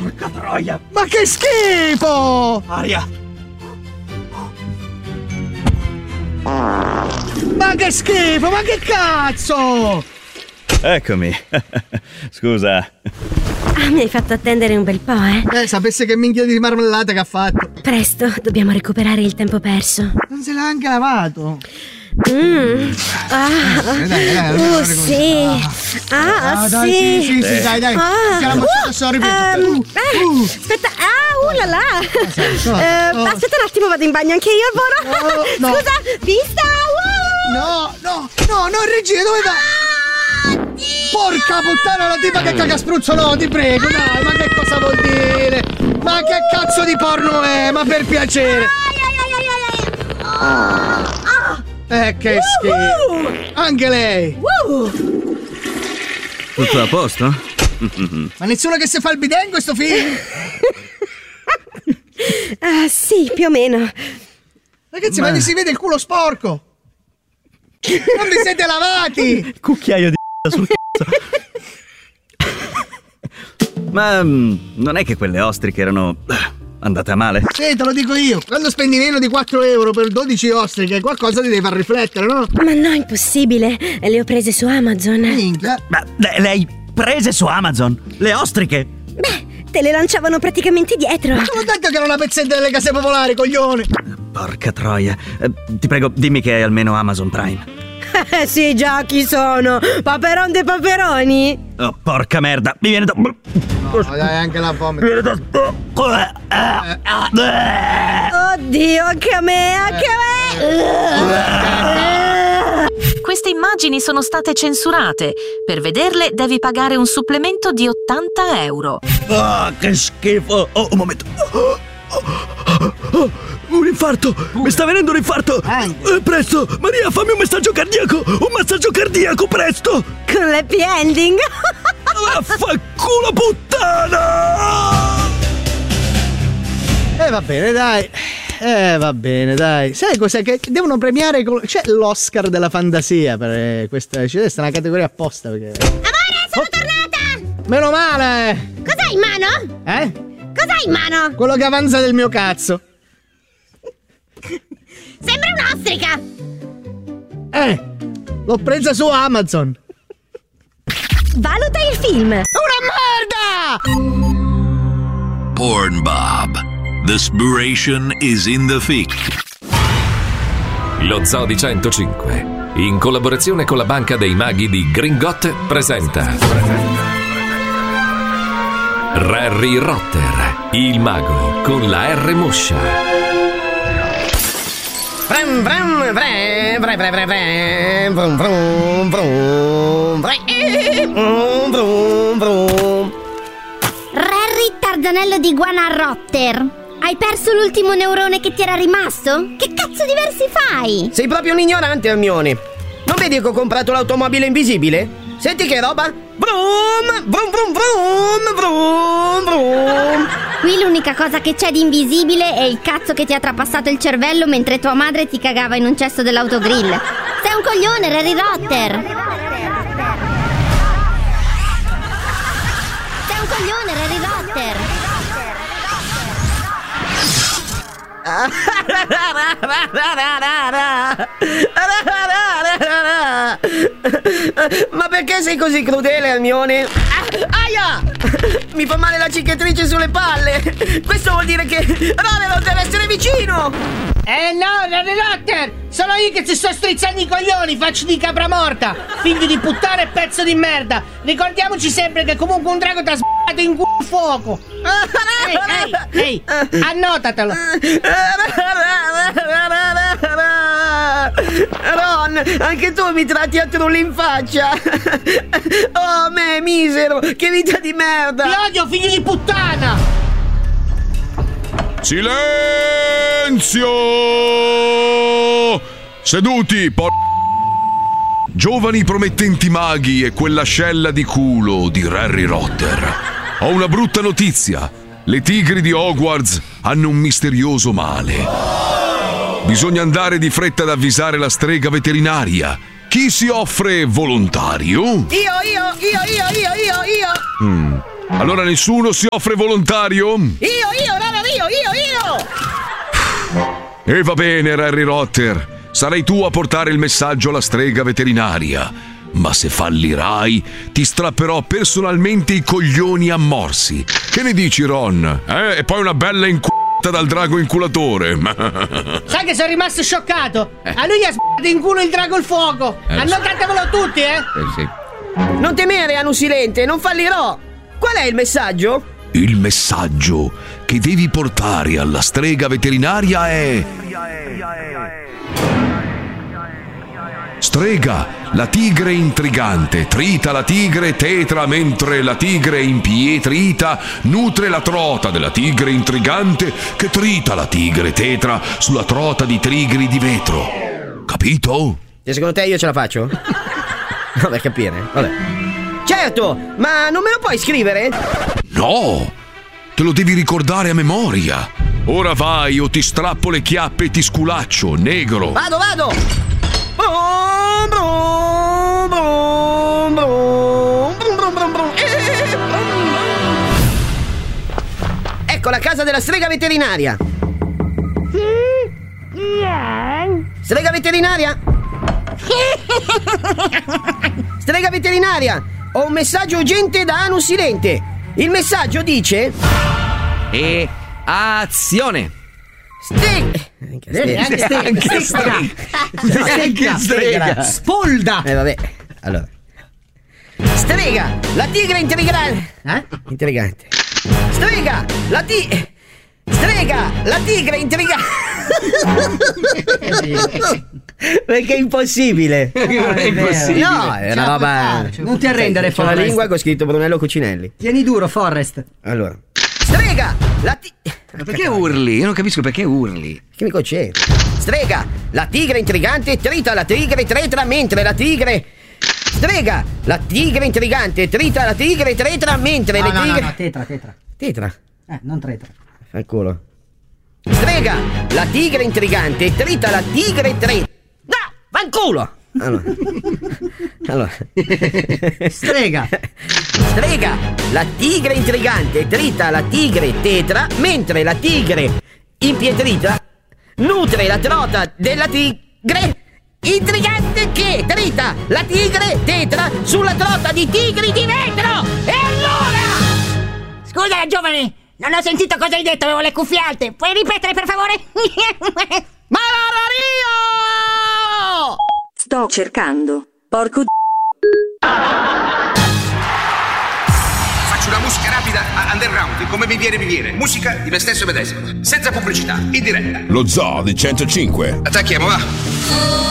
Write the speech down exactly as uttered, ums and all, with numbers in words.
Porca troia! Ma che schifo! Aria! Ma che schifo, ma che cazzo! Eccomi. Scusa. Ah, mi hai fatto attendere un bel po', eh? Eh, sapesse che minchia di marmellata che ha fatto. Presto, dobbiamo recuperare il tempo perso. Non se l'ha anche lavato. Mm. Ah. Dai, dai, dai, uh, dai, sì. Ah, ah, sì. dai, sì, sì, sì, dai, dai. Ah. Ce la faccio, sorry, um, uh, uh. Aspetta, ah, uh là là. So, uh, oh. Aspetta un attimo, vado in bagno anche io, Voro. Oh, no. Scusa, vista. Uh. No, no, no, no, regina, dove va? Porca puttana, la tipa che caga spruzzo, no, ti prego, dai, ma che cosa vuol dire? Ma che cazzo di porno è? Ma per piacere. Eh, che schifo. Anche lei. Tutto a posto? Ma nessuno che si fa il bidet in questo film? Ah, sì, più o meno. Ragazzi, ma, ma si vede il culo sporco. Non vi siete lavati. Cucchiaio di sul cazzo. Ma mm, non è che quelle ostriche erano andate a male? Sì, te lo dico io. Quando spendi meno di quattro euro per dodici ostriche, qualcosa ti deve far riflettere, no? Ma no, impossibile. Le ho prese su Amazon. Minchia. Ma le, le hai prese su Amazon? Le ostriche? Beh, te le lanciavano praticamente dietro. Ma sono detto che era una pezzetta delle case popolari, coglione. Porca troia. Eh, ti prego, dimmi che hai almeno Amazon Prime. Eh sì, già, chi sono? Paperon dei paperoni? Oh, porca merda, mi viene da... No, dai, anche la vomito. Mi viene da... Oddio, anche a me, anche a me! Queste immagini sono state censurate. Per vederle devi pagare un supplemento di ottanta euro. Ah, che schifo! Oh, un momento. Oh, oh, oh, un infarto! Mi sta venendo un infarto! Eh, presto! Maria, fammi un messaggio cardiaco! Un massaggio cardiaco, presto! Con l'happy ending! Vaffanculo puttana! Eh, va bene, dai. Eh, va bene, dai. Sai cos'è? Che devono premiare. Col... C'è l'Oscar della fantasia per questa. C'è una categoria apposta. Perché... Amore, sono oh. tornata! Meno male! Cos'hai in mano? Eh? Cos'hai in mano? Quello che avanza del mio cazzo. Sembra un'ostrica! Eh, l'ho presa su Amazon. Valuta il film. Una merda! Pornbob. The spiration is in the thick. Lo Zoo di centocinque, in collaborazione con la Banca dei Maghi di Gringot, presenta Harry Rotter, il mago con la R moscia. Vrum vrum vrum vrum vrum vrum vrum vrum vrum vrum. Harry Tarzanello di Guana Rotter, hai perso l'ultimo neurone che ti era rimasto? Che cazzo di versi fai? Sei proprio un ignorante, Hermione. Non vedi che ho comprato l'automobile invisibile? Senti che roba? Vrum vrum vrum vrum vrum vrum. Qui l'unica cosa che c'è di invisibile è il cazzo che ti ha trapassato il cervello mentre tua madre ti cagava in un cesso dell'autogrill. Sei un coglione, Harry Rotter. Sei un coglione, Harry Rotter. Ma perché sei così crudele, Hermione? Ah, aia! Mi fa male la cicatrice sulle palle. Questo vuol dire che Ronald deve essere vicino. Eh no, Harry Rotter! Sono io che ti sto strizzando i coglioni, faccio di capra morta! Figlio di puttana e pezzo di merda! Ricordiamoci sempre che comunque un drago ti ha sbagliato in culo fuoco! Ehi, ehi, ehi! Annotatelo! Ron, anche tu mi tratti a trulli in faccia! Oh, me, misero! Che vita di merda! Ti odio, figlio di puttana! Silenzio! Seduti, por... Giovani promettenti maghi e quell'ascella di culo di Harry Rotter. Ho una brutta notizia. Le tigri di Hogwarts hanno un misterioso male. Bisogna andare di fretta ad avvisare la strega veterinaria. Chi si offre volontario? Io, io, io, io, io, io, io! Mm. Allora nessuno si offre volontario? Io, io, no, no, io, io, io! E va bene, Harry Rotter. Sarai tu a portare il messaggio alla strega veterinaria. Ma se fallirai, ti strapperò personalmente i coglioni a morsi. Che ne dici, Ron? Eh? E poi una bella inculata dal drago inculatore. Sai che sono rimasto scioccato? A lui gli ha s***ato in culo il drago il fuoco. Eh, Annotatevelo tutti, eh? Eh sì. Non temere, Anu Silente, non fallirò. Qual è il messaggio? Il messaggio che devi portare alla strega veterinaria è... Strega, la tigre intrigante, trita la tigre tetra mentre la tigre impietrita nutre la trota della tigre intrigante che trita la tigre tetra sulla trota di tigri di vetro. Capito? E secondo te io ce la faccio? No, per capire, vabbè. Certo, ma non me lo puoi scrivere? No, te lo devi ricordare a memoria. Ora vai o ti strappo le chiappe e ti sculaccio, negro. Vado, vado! Brum, brum, brum, brum, brum, brum, brum, brum. Eh, brum. Ecco la casa della strega veterinaria. Strega veterinaria? Strega veterinaria, ho un messaggio urgente da Anu Silente. Il messaggio dice... E azione! Ste... Anche strega. Anche strega. Spolda. Eh vabbè, allora. Strega, la tigre intrigante. Eh? Intrigante. Strega, la ti... Strega, la tigre intrigante. Perché è impossibile. Non è impossibile. No, è una roba... Non ti arrendere, C'ho la Forrest. lingua con scritto Brunello Cucinelli. Tieni duro, Forrest. Allora. Strega, la ti... Ma perché urli? Io non capisco perché urli. Che mi concentro. Strega, la tigre intrigante trita la tigre tretra mentre la tigre... Strega, la tigre intrigante trita la tigre tretra mentre No, le no, tigre... no, no, tetra, tetra. Tetra? Eh, non tretra. Fa il culo. Strega, la tigre intrigante trita la tigre tre... No, va in culo! Allora. Allora. Strega. Strega, la tigre intrigante trita la tigre tetra mentre la tigre impietrita nutre la trota della tigre intrigante che trita la tigre tetra sulla trota di tigri di vetro. E allora? Scusa, giovane, non ho sentito cosa hai detto, avevo le cuffie alte. Puoi ripetere, per favore? Malario! Sto cercando. Porco d***o. Faccio una musica rapida underground, come mi viene mi viene. Musica di me stesso e medesimo, senza pubblicità, in diretta. Lo Zoo di centocinque. Attacchiamo, va.